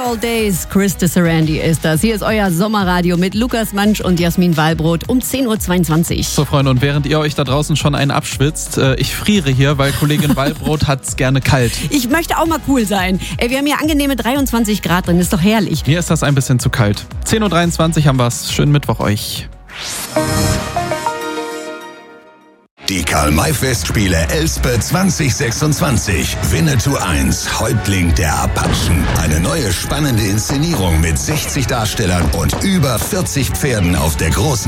Old Days, Chris Sarandon ist das. Hier ist euer Sommerradio mit Lukas Mansch und Jasmin Wallbrot um 10.22 Uhr. So, Freunde, und während ihr euch da draußen schon einen abschwitzt, ich friere hier, weil Kollegin Wallbrot hat's gerne kalt. Ich möchte auch mal cool sein. Ey, wir haben hier angenehme 23 Grad drin, ist doch herrlich. Mir ist das ein bisschen zu kalt. 10.23 Uhr haben wir's. Schönen Mittwoch euch. Die Karl-May-Festspiele Elspe 2026. Winnetou 1, Häuptling der Apachen. Eine neue spannende Inszenierung mit 60 Darstellern und über 40 Pferden auf der großen